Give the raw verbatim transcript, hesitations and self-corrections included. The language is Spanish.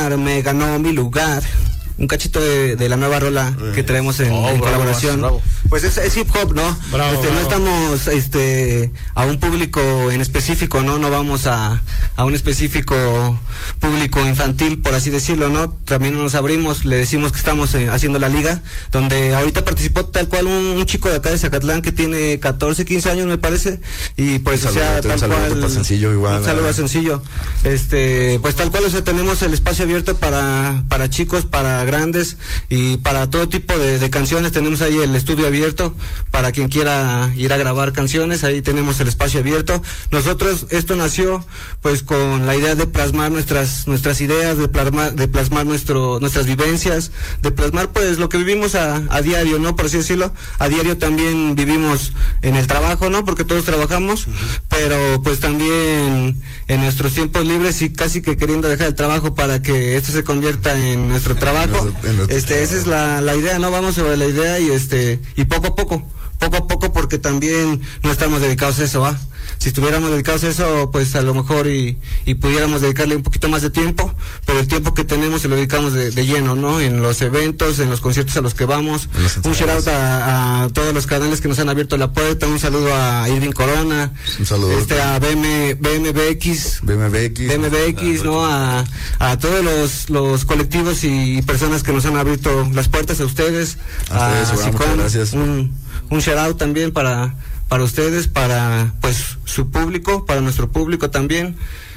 Me ganó mi lugar. Un cachito de, de la nueva rola que traemos en, oh, en bravo, colaboración. bravo. Pues es, es hip hop, ¿no? Bravo, este, bravo. No estamos este, a un público en específico, ¿no? No vamos a, a un específico público infantil, por así decirlo, ¿no? También nos abrimos, le decimos que estamos eh, haciendo la liga, donde ahorita participó tal cual un, un chico de acá de Zacatlán que tiene catorce, quince años, me parece, y pues, o sea, tal cual. Sencillo, igual, un saludo a Sencillo. Este, pues tal cual, o sea, tenemos el espacio abierto para, para chicos, para grandes y para todo tipo de, de canciones. Tenemos ahí el estudio abierto para quien quiera ir a grabar canciones. Ahí tenemos el espacio abierto. Nosotros, esto nació pues con la idea de plasmar nuestras nuestras ideas, de plasmar, de plasmar nuestro nuestras vivencias, de plasmar pues lo que vivimos a, a diario, ¿no? Por así decirlo. A diario también vivimos en el trabajo, ¿no? Porque todos trabajamos, uh-huh. pero pues también en nuestros tiempos libres y casi que queriendo dejar el trabajo para que esto se convierta en nuestro trabajo. Este, esa es la, la idea, ¿no? Vamos sobre la idea y este, y poco a poco, poco a poco, porque también no estamos dedicados a eso, ¿va? Si estuviéramos dedicados a eso, pues a lo mejor y, y pudiéramos dedicarle un poquito más de tiempo, pero el tiempo que tenemos se lo dedicamos de, de lleno, ¿no? En los eventos, en los conciertos a los que vamos. Un shout out a, a todos los canales que nos han abierto la puerta. Un saludo a Irving Corona, un saludo este, a B M, B M B X, B M B X, B M B X, ¿no? A, a todos los, los colectivos y personas que nos han abierto las puertas, a ustedes, a, a ustedes, Sicón, gracias. Un, un shout out también para para ustedes, para pues su público, para nuestro público también.